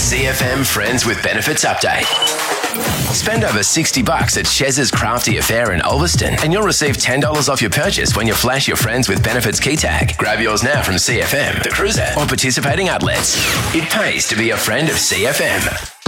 CFM Friends with Benefits Update. Spend over $60 at Chez's Crafty Affair in Ulverston and you'll receive $10 off your purchase when you flash your Friends with Benefits key tag. Grab yours now from CFM, the Cruiser, or participating outlets. It pays to be a friend of CFM.